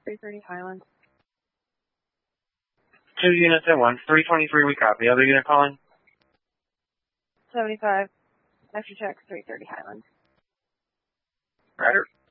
330 Highland. 2 units at once. 323, we copy. Other unit calling? 75. After check, 330 Highland. Ryder.